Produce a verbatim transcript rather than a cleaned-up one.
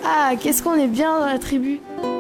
Ah, qu'est-ce qu'on est bien dans la tribu.